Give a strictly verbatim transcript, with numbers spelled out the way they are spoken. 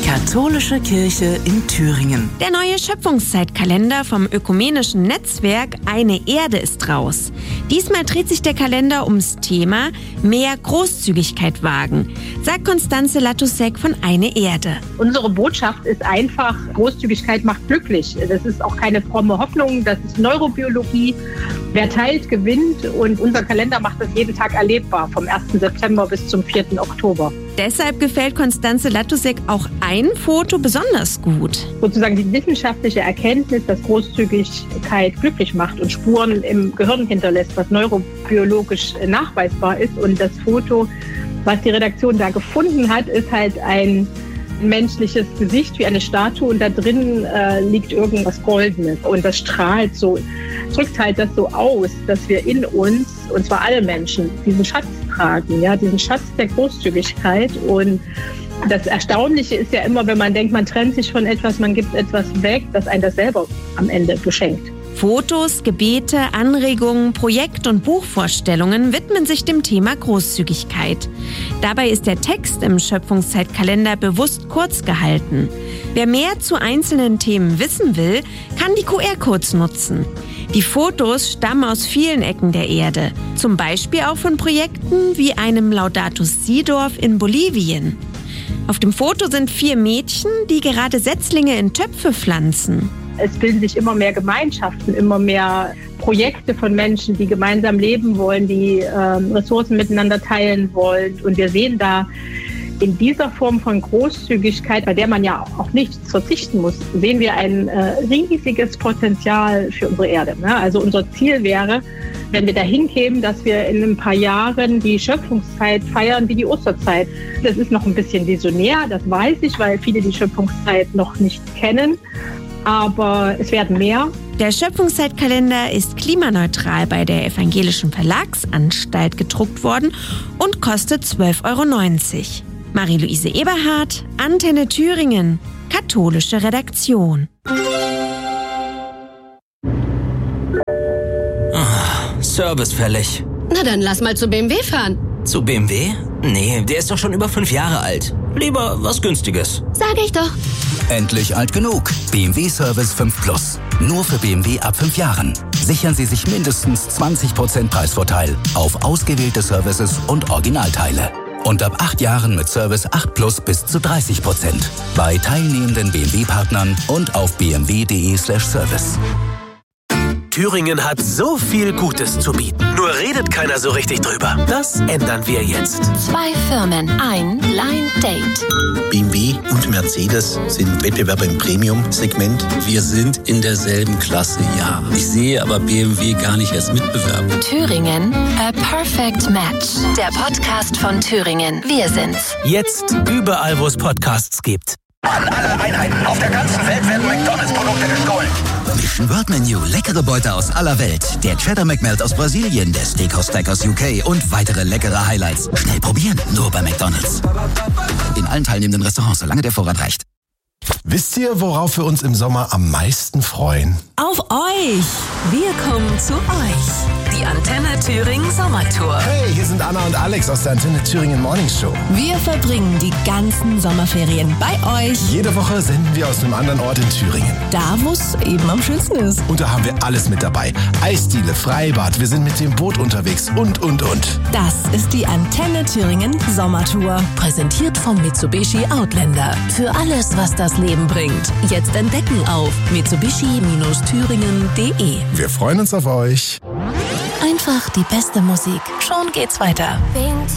Katholische Kirche in Thüringen. Der neue Schöpfungszeitkalender vom ökumenischen Netzwerk Eine Erde ist raus. Diesmal dreht sich der Kalender ums Thema mehr Großzügigkeit wagen, sagt Constanze Lattusek von Eine Erde. Unsere Botschaft ist einfach, Großzügigkeit macht glücklich. Das ist auch keine fromme Hoffnung, das ist Neurobiologie. Wer teilt, gewinnt, und unser Kalender macht das jeden Tag erlebbar, vom ersten September bis zum vierten Oktober. Deshalb gefällt Constanze Lattusek auch ein Foto besonders gut. Sozusagen die wissenschaftliche Erkenntnis, dass Großzügigkeit glücklich macht und Spuren im Gehirn hinterlässt, was neurobiologisch nachweisbar ist. Und das Foto, was die Redaktion da gefunden hat, ist halt ein menschliches Gesicht wie eine Statue, und da drin äh, liegt irgendwas Goldenes, und das strahlt so, drückt halt das so aus, dass wir in uns, und zwar alle Menschen, diesen Schatz tragen, ja, diesen Schatz der Großzügigkeit. Und das Erstaunliche ist ja immer, wenn man denkt, man trennt sich von etwas, man gibt etwas weg, dass einem das selber am Ende geschenkt. Fotos, Gebete, Anregungen, Projekt- und Buchvorstellungen widmen sich dem Thema Großzügigkeit. Dabei ist der Text im Schöpfungszeitkalender bewusst kurz gehalten. Wer mehr zu einzelnen Themen wissen will, kann die Q R-Codes nutzen. Die Fotos stammen aus vielen Ecken der Erde, zum Beispiel auch von Projekten wie einem Laudato Si-Dorf in Bolivien. Auf dem Foto sind vier Mädchen, die gerade Setzlinge in Töpfe pflanzen. Es bilden sich immer mehr Gemeinschaften, immer mehr Projekte von Menschen, die gemeinsam leben wollen, die äh, Ressourcen miteinander teilen wollen. Und wir sehen da in dieser Form von Großzügigkeit, bei der man ja auch nicht verzichten muss, sehen wir ein äh, riesiges Potenzial für unsere Erde. Ne? Also unser Ziel wäre, wenn wir dahin kämen, dass wir in ein paar Jahren die Schöpfungszeit feiern wie die Osterzeit. Das ist noch ein bisschen visionär, das weiß ich, weil viele die Schöpfungszeit noch nicht kennen. Aber es werden mehr. Der Schöpfungszeitkalender ist klimaneutral bei der Evangelischen Verlagsanstalt gedruckt worden und kostet zwölf Euro neunzig. Marie-Louise Eberhardt, Antenne Thüringen, katholische Redaktion. Oh, Service fällig. Na dann lass mal zu B M W fahren. Zu B M W? Nee, der ist doch schon über fünf Jahre alt. Lieber was Günstiges. Sag ich doch. Endlich alt genug. B M W Service fünf Plus. Nur für B M W ab fünf Jahren. Sichern Sie sich mindestens zwanzig Prozent Preisvorteil auf ausgewählte Services und Originalteile. Und ab acht Jahren mit Service acht Plus bis zu dreißig Prozent. Bei teilnehmenden B M W-Partnern und auf b m w punkt d e slash service. Thüringen hat so viel Gutes zu bieten. Nur redet keiner so richtig drüber. Das ändern wir jetzt. Zwei Firmen, ein Blind Date. B M W und Mercedes sind Wettbewerber im Premium-Segment. Wir sind in derselben Klasse, ja. Ich sehe aber B M W gar nicht als Mitbewerber. Thüringen, a perfect match. Der Podcast von Thüringen. Wir sind's. Jetzt überall, wo es Podcasts gibt. An alle Einheiten auf der ganzen Welt werden McDonalds-Produkte gestohlen. Mission World Menu, leckere Beute aus aller Welt. Der Cheddar McMelt aus Brasilien, der Steakhouse Stack aus U K und weitere leckere Highlights. Schnell probieren, nur bei McDonalds. In allen teilnehmenden Restaurants, solange der Vorrat reicht. Wisst ihr, worauf wir uns im Sommer am meisten freuen? Auf euch! Wir kommen zu euch. Die Antenne Thüringen Sommertour. Hey, hier sind Anna und Alex aus der Antenne Thüringen Morning Show. Wir verbringen die ganzen Sommerferien bei euch. Jede Woche senden wir aus einem anderen Ort in Thüringen. Da, wo es eben am schönsten ist. Und da haben wir alles mit dabei. Eisdiele, Freibad, wir sind mit dem Boot unterwegs und, und, und. Das ist die Antenne Thüringen Sommertour. Präsentiert vom Mitsubishi Outlander. Für alles, was das Leben bringt. Jetzt entdecken auf mitsubishi thüringen punkt de. Wir freuen uns auf euch. Einfach die beste Musik. Schon geht's weiter.